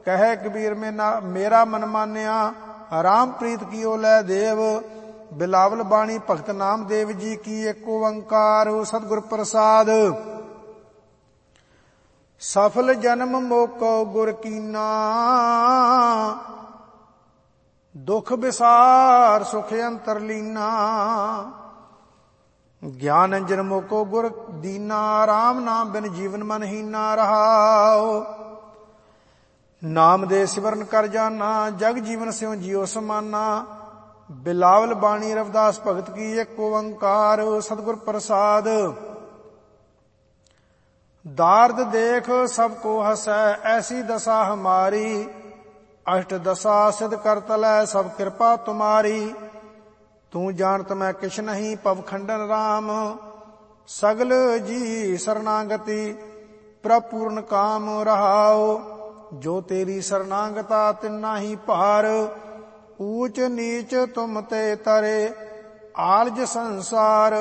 कहे कबीर में ना मेरा मन मान्या, राम प्रीत कियो लै देव। बिलावल बाणी भगत नाम देव जी की, एक ओंकार सतगुर प्रसाद। सफल जन्म मोको गुर कीना, दुख विसार सुख अंतर लीना। ज्ञान अंजन मोको गुर दीना, राम नाम बिन जीवन मन हीना रहाओ। नाम दे सिमरन कर जाना, जग जीवन स्यों जियो समाना। बिलावल बाणी रविदास भगत की, एक ओंकार सतगुर प्रसाद। दार्द देख सबको हसै, ऐसी दशा हमारी। अष्ट दशा सिद्ध कर तलै, सब कृपा तुम्हारी। तू जानत मैं किछ नहीं, पव खंडन राम। सगल जी शरणागति, प्रभ पूर्ण काम रहाओ। जो तेरी शरणागता तिन्ना ही पार। ऊच नीच तुम ते तरे, आलज संसार।